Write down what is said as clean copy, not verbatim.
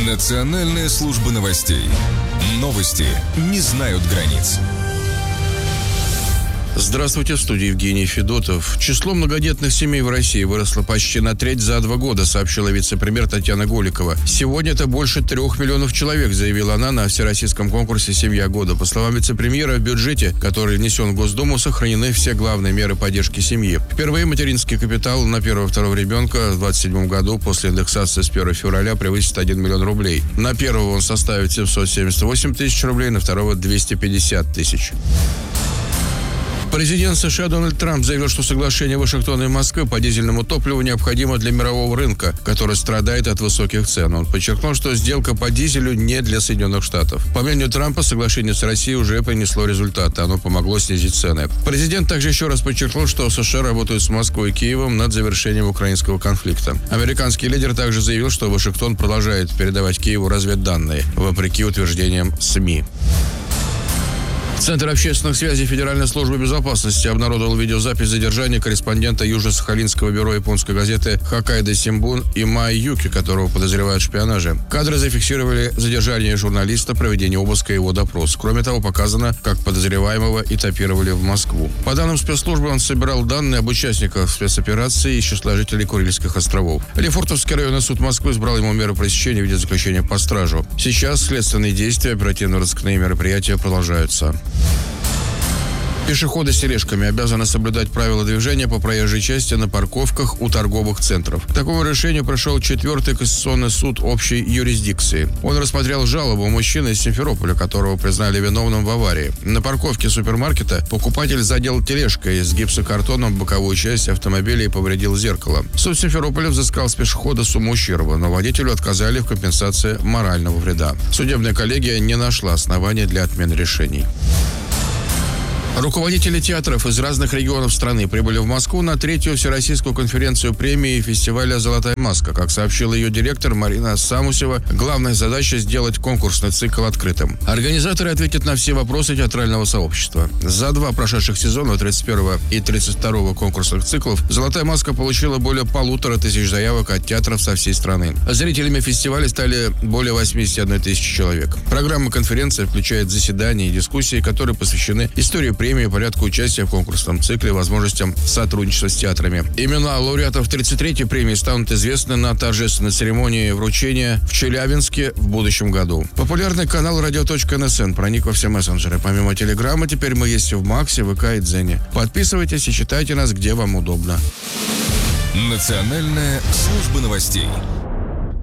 Национальная служба новостей. Новости не знают границ. Здравствуйте, в студии Евгений Федотов. Число многодетных семей в России выросло почти на треть за 2 года, сообщила вице-премьер Татьяна Голикова. Сегодня это больше 3 миллионов человек, заявила она на всероссийском конкурсе «Семья года». По словам вице-премьера, в бюджете, который внесен в Госдуму, сохранены все главные меры поддержки семьи. Впервые материнский капитал на первого-второго ребенка в 2027 году после индексации с 1 февраля превысит 1 миллион рублей. На первого он составит 778 тысяч рублей, на второго 250 тысяч. Президент США Дональд Трамп заявил, что соглашение Вашингтона и Москвы по дизельному топливу необходимо для мирового рынка, который страдает от высоких цен. Он подчеркнул, что сделка по дизелю не для Соединенных Штатов. По мнению Трампа, соглашение с Россией уже принесло результаты. Оно помогло снизить цены. Президент также еще раз подчеркнул, что США работают с Москвой и Киевом над завершением украинского конфликта. Американский лидер также заявил, что Вашингтон продолжает передавать Киеву разведданные, вопреки утверждениям СМИ. Центр общественных связей Федеральной службы безопасности обнародовал видеозапись задержания корреспондента Южно-Сахалинского бюро японской газеты «Хоккайдо Симбун» Имай Юки, которого подозревают в шпионаже. Кадры зафиксировали задержание журналиста, проведение обыска и его допрос. Кроме того, показано, как подозреваемого этапировали в Москву. По данным спецслужбы, он собирал данные об участниках спецоперации из числа жителей Курильских островов. Лефортовский районный суд Москвы избрал ему меры пресечения в виде заключения под стражу. Сейчас следственные действия, оперативно-розыскные мероприятия продолжаются. Пешеходы с тележками обязаны соблюдать правила движения по проезжей части на парковках у торговых центров. К такому решению пришел 4-й Конституционный суд общей юрисдикции. Он рассмотрел жалобу мужчины из Симферополя, которого признали виновным в аварии. На парковке супермаркета покупатель задел тележкой с гипсокартоном боковую часть автомобиля и повредил зеркало. Суд Симферополя взыскал с пешехода сумму ущерба, но водителю отказали в компенсации морального вреда. Судебная коллегия не нашла оснований для отмены решений. Руководители театров из разных регионов страны прибыли в Москву на 3-ю всероссийскую конференцию премии фестиваля «Золотая маска». Как сообщила ее директор Марина Самусева, главная задача – сделать конкурсный цикл открытым. Организаторы ответят на все вопросы театрального сообщества. За 2 прошедших сезона, 31-го и 32-го конкурсных циклов, «Золотая маска» получила более 1500 заявок от театров со всей страны. Зрителями фестиваля стали более 81 тысячи человек. Программа конференции включает заседания и дискуссии, которые посвящены истории премии, порядку участия в конкурсном цикле, возможностям сотрудничества с театрами. Имена лауреатов 33-й премии станут известны на торжественной церемонии вручения в Челябинске в будущем году. Популярный канал radio.nsn проник во все мессенджеры. Помимо Телеграма, теперь мы есть в Максе, ВК и Дзене. Подписывайтесь и читайте нас, где вам удобно. Национальная служба новостей.